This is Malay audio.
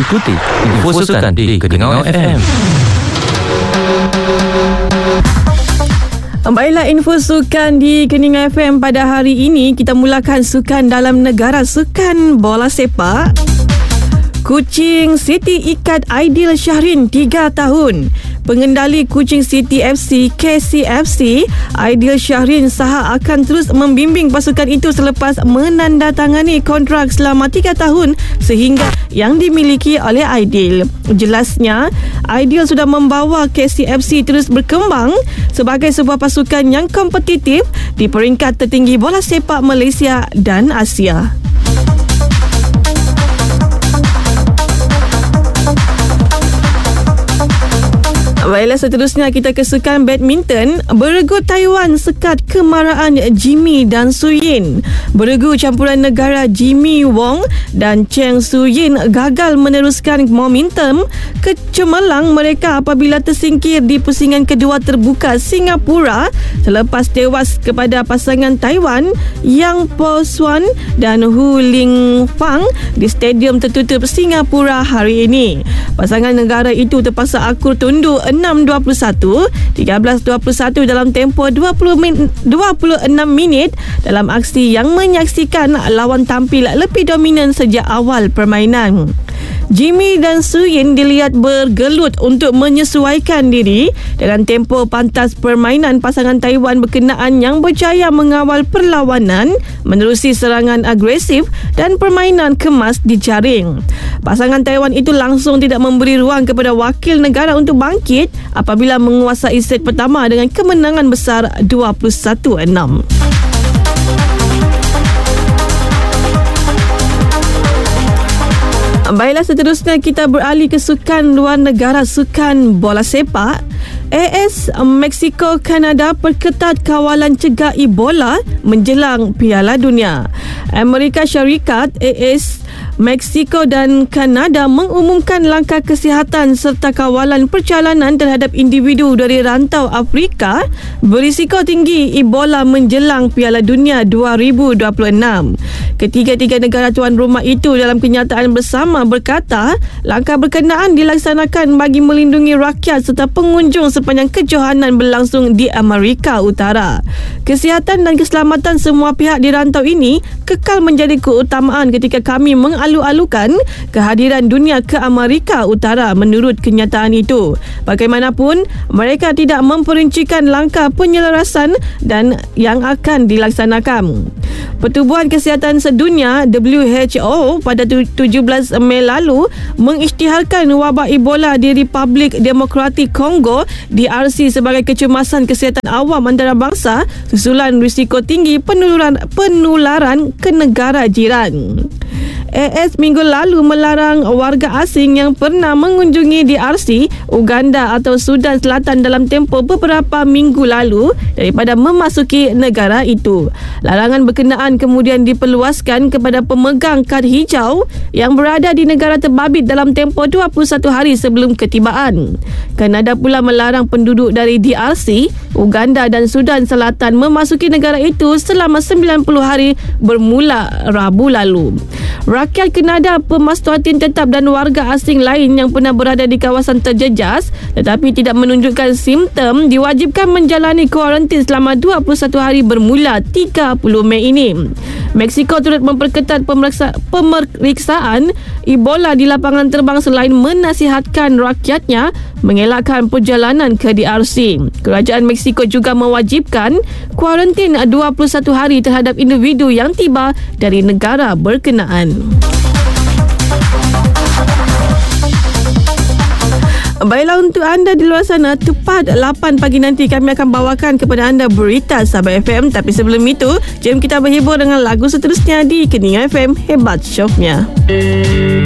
Ikuti info sukan di Keningau FM. Baiklah, info sukan di Keningau FM pada hari ini. Kita mulakan sukan dalam negara, sukan bola sepak. Kuching City ikat Aidil Syahrin 3 tahun. Pengendali Kuching City FC KCFC, Aidil Syahrin saha akan terus membimbing pasukan itu selepas menandatangani kontrak selama 3 tahun sehingga yang dimiliki oleh Aidil. Jelasnya, Aidil sudah membawa KCFC terus berkembang sebagai sebuah pasukan yang kompetitif di peringkat tertinggi bola sepak Malaysia dan Asia. Baiklah, seterusnya kita ke sukan badminton. Beregu Taiwan sekat kemarahan Jimmy dan Su Yin. Beregu campuran negara Jimmy Wong dan Cheng Su Yin gagal meneruskan momentum kecemerlang mereka apabila tersingkir di pusingan kedua terbuka Singapura selepas tewas kepada pasangan Taiwan Yang Po Swan dan Hu Ling Fang di stadium tertutup Singapura hari ini. Pasangan negara itu terpaksa akur tunduk 6-21, 13-21 dalam tempoh 26 minit dalam aksi yang menyaksikan lawan tampil lebih dominan sejak awal permainan. Jimmy dan Su Yin dilihat bergelut untuk menyesuaikan diri dengan tempo pantas permainan pasangan Taiwan berkenaan yang berjaya mengawal perlawanan menerusi serangan agresif dan permainan kemas di jaring. Pasangan Taiwan itu langsung tidak memberi ruang kepada wakil negara untuk bangkit apabila menguasai set pertama dengan kemenangan besar 21-6. Baiklah, seterusnya kita beralih ke sukan luar negara, sukan bola sepak. AS Mexico Kanada perketat kawalan cegah Ebola menjelang Piala Dunia. Amerika Syarikat, AS Mexico dan Kanada mengumumkan langkah kesihatan serta kawalan perjalanan terhadap individu dari rantau Afrika berisiko tinggi Ebola menjelang Piala Dunia 2026. Ketiga-tiga negara tuan rumah itu dalam kenyataan bersama berkata langkah berkenaan dilaksanakan bagi melindungi rakyat serta pengunjung sepanjang kejohanan berlangsung di Amerika Utara. Kesihatan dan keselamatan semua pihak di rantau ini kekal menjadi keutamaan ketika kami mengalu-alukan kehadiran dunia ke Amerika Utara, menurut kenyataan itu. Bagaimanapun, mereka tidak memperincikan langkah penyelarasan dan yang akan dilaksanakan. Pertubuhan Kesihatan Sedunia WHO pada 17 Mei lalu mengisytiharkan wabak Ebola di Republik Demokratik Kongo DRC sebagai kecemasan kesihatan awam antarabangsa susulan risiko tinggi penularan ke negara jiran. AS minggu lalu melarang warga asing yang pernah mengunjungi DRC, Uganda atau Sudan Selatan dalam tempoh beberapa minggu lalu daripada memasuki negara itu. Larangan berkenaan kemudian diperluaskan kepada pemegang kad hijau yang berada di negara terbabit dalam tempoh 21 hari sebelum ketibaan. Kanada pula melarang penduduk dari DRC, Uganda dan Sudan Selatan memasuki negara itu selama 90 hari bermula Rabu lalu. Rakyat Kanada, pemas-tuatin tetap dan warga asing lain yang pernah berada di kawasan terjejas tetapi tidak menunjukkan simptom diwajibkan menjalani kuarantin selama 21 hari bermula 30 Mei ini. Mexico turut memperketat pemeriksaan Ebola di lapangan terbang selain menasihatkan rakyatnya mengelakkan perjalanan ke DRC. Kerajaan Mexico juga mewajibkan kuarantin 21 hari terhadap individu yang tiba dari negara berkenaan. Baiklah, untuk anda di luar sana, tepat 8 pagi nanti kami akan bawakan kepada anda berita Sahabat FM. Tapi sebelum itu, jom kita berhibur dengan lagu seterusnya di Keningau FM. Hebat syoknya.